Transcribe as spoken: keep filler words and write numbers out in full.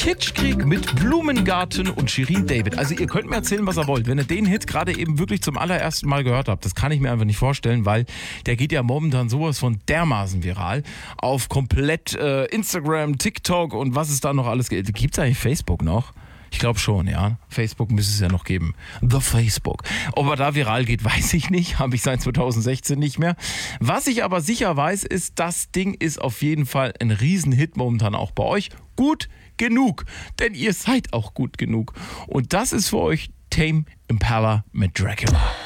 Kitschkrieg mit Blumengarten und Shirin David. Also ihr könnt mir erzählen, was ihr wollt. Wenn ihr den Hit gerade eben wirklich zum allerersten Mal gehört habt, das kann ich mir einfach nicht vorstellen, weil der geht ja momentan sowas von dermaßen viral. Auf komplett äh, Instagram, TikTok und was es da noch alles gibt. Gibt es eigentlich Facebook noch? Ich glaube schon, ja. Facebook müsste es ja noch geben. The Facebook. Ob er da viral geht, weiß ich nicht. Habe ich seit zwanzig sechzehn nicht mehr. Was ich aber sicher weiß, ist, das Ding ist auf jeden Fall ein Riesenhit momentan auch bei euch. Gut genug. Denn ihr seid auch gut genug. Und das ist für euch Tame Impala mit Dracula.